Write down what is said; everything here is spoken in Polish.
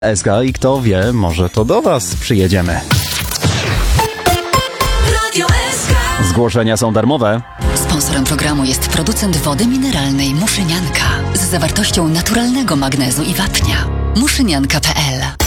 SK i kto wie, może to do Was przyjedziemy. Radio SK. Zgłoszenia są darmowe. Sponsorem programu jest producent wody mineralnej Muszynianka z zawartością naturalnego magnezu i wapnia. Muszynianka.pl